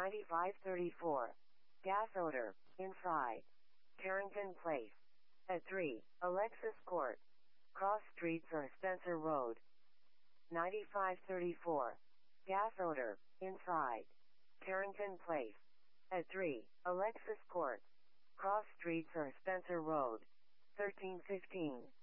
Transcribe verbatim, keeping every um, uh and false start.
ninety-five thirty-four. Gas odor, inside. Carrington Place. At three, Alexis Court. Cross Streets or Spencer Road. ninety-five thirty-four. Gas odor, inside. Carrington Place. At three, Alexis Court. Cross Streets or Spencer Road. thirteen fifteen.